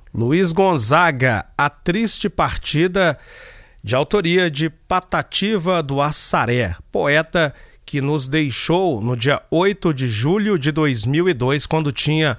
Luiz Gonzaga, A Triste Partida, de autoria de Patativa do Assaré, poeta que nos deixou no dia 8 de julho de 2002, quando tinha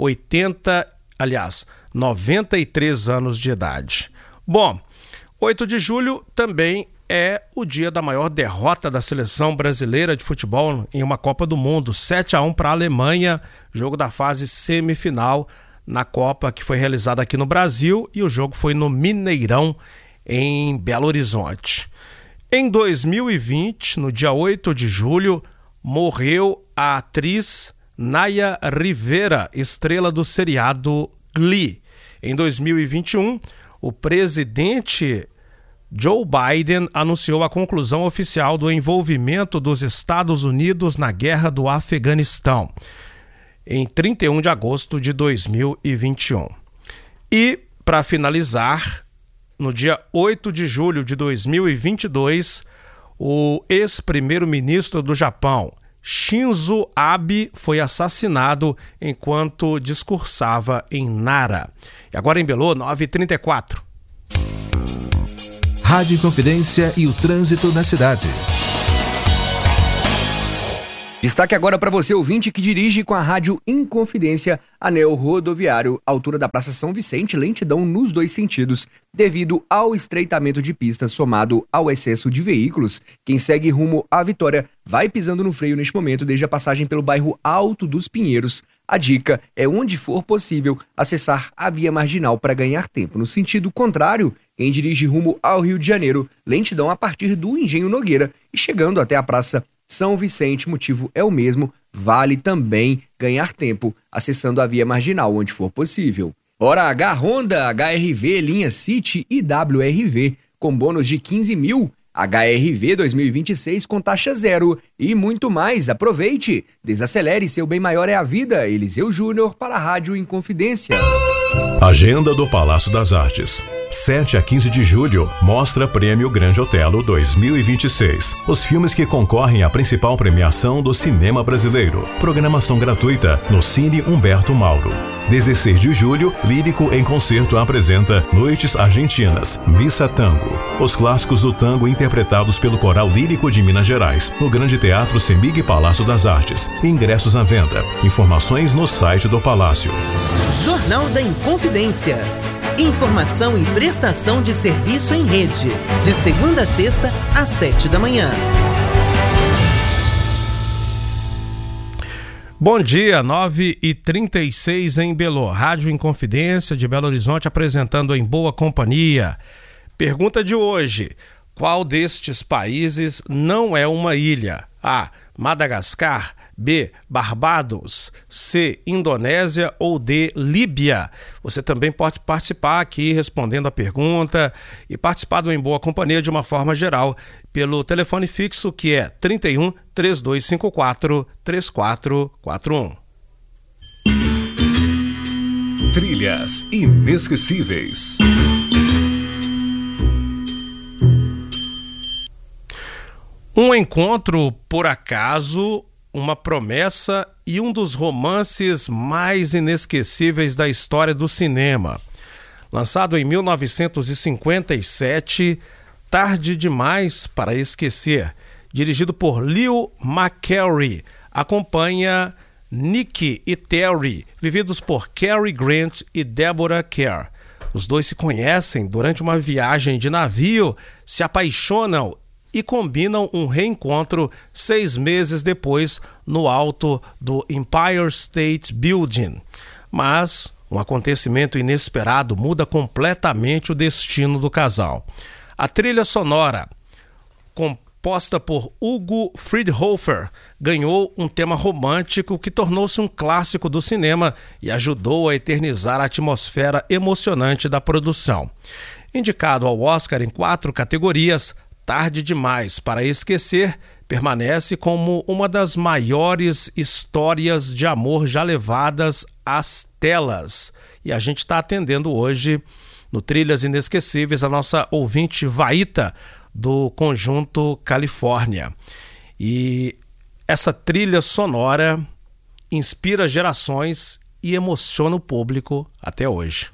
93 anos de idade. Bom, 8 de julho também é o dia da maior derrota da seleção brasileira de futebol em uma Copa do Mundo, 7-1 para a Alemanha, jogo da fase semifinal na Copa que foi realizada aqui no Brasil, e o jogo foi no Mineirão, em Belo Horizonte. Em 2020, no dia 8 de julho, morreu a atriz Naya Rivera, estrela do seriado Glee. Em 2021, o presidente Joe Biden anunciou a conclusão oficial do envolvimento dos Estados Unidos na guerra do Afeganistão, em 31 de agosto de 2021. E, para finalizar, no dia 8 de julho de 2022, o ex-primeiro-ministro do Japão, Shinzo Abe, foi assassinado enquanto discursava em Nara. E agora em Belô, 9h34. Rádio Inconfidência e o trânsito na cidade. Destaque agora para você, ouvinte, que dirige com a Rádio Inconfidência, anel rodoviário, altura da Praça São Vicente, lentidão nos dois sentidos, devido ao estreitamento de pista somado ao excesso de veículos. Quem segue rumo à Vitória vai pisando no freio neste momento, desde a passagem pelo bairro Alto dos Pinheiros. A dica é, onde for possível, acessar a via marginal para ganhar tempo. No sentido contrário, quem dirige rumo ao Rio de Janeiro, lentidão a partir do Engenho Nogueira e chegando até a Praça São Vicente, motivo é o mesmo, vale também ganhar tempo acessando a via marginal onde for possível. Ora, H Honda, HRV, linha City e WRV, com bônus de 15 mil, HRV 2026 com taxa zero e muito mais. Aproveite, desacelere, seu bem maior é a vida. Eliseu Júnior para a Rádio Inconfidência. Agenda do Palácio das Artes. 7 a 15 de julho, Mostra Prêmio Grande Otelo 2026. Os filmes que concorrem à principal premiação do cinema brasileiro. Programação gratuita no Cine Humberto Mauro. 16 de julho, Lírico em Concerto apresenta Noites Argentinas, Missa Tango. Os clássicos do tango interpretados pelo Coral Lírico de Minas Gerais, no Grande Teatro Semig Palácio das Artes. Ingressos à venda. Informações no site do Palácio. Jornal da Inconfidência. Informação e prestação de serviço em rede. De segunda a sexta, às 7 da manhã. Bom dia, 9h36 em Belô. Rádio Inconfidência de Belo Horizonte apresentando em boa companhia. Pergunta de hoje: qual destes países não é uma ilha? A. Madagascar. B. Barbados. C. Indonésia ou D. Líbia. Você também pode participar aqui respondendo a pergunta e participar do Em Boa Companhia de uma forma geral pelo telefone fixo que é 31 3254 3441. Trilhas inesquecíveis. Um encontro por acaso, uma promessa e um dos romances mais inesquecíveis da história do cinema. Lançado em 1957, Tarde Demais para Esquecer, dirigido por Leo McCarey, acompanha Nick e Terry, vividos por Cary Grant e Deborah Kerr. Os dois se conhecem durante uma viagem de navio, se apaixonam e combinam um reencontro 6 meses depois no alto do Empire State Building. Mas um acontecimento inesperado muda completamente o destino do casal. A trilha sonora, composta por Hugo Friedhofer, ganhou um tema romântico que tornou-se um clássico do cinema e ajudou a eternizar a atmosfera emocionante da produção. Indicado ao Oscar em 4 categorias, Tarde Demais para Esquecer permanece como uma das maiores histórias de amor já levadas às telas. E a gente está atendendo hoje, no Trilhas Inesquecíveis, a nossa ouvinte Vaíta, do Conjunto Califórnia. E essa trilha sonora inspira gerações e emociona o público até hoje.